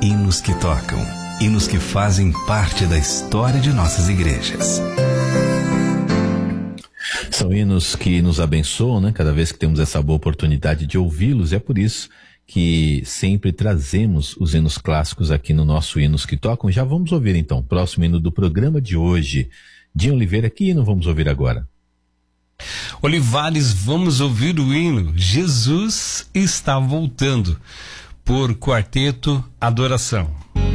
hinos que tocam, hinos que fazem parte da história de nossas igrejas. São hinos que nos abençoam, né? Cada vez que temos essa boa oportunidade de ouvi-los, e é por isso que sempre trazemos os hinos clássicos aqui no nosso Hinos que Tocam. Já vamos ouvir então o próximo hino do programa de hoje. Dinho Oliveira, que hino vamos ouvir agora? Olivares, vamos ouvir o hino Jesus está voltando, por Quarteto Adoração.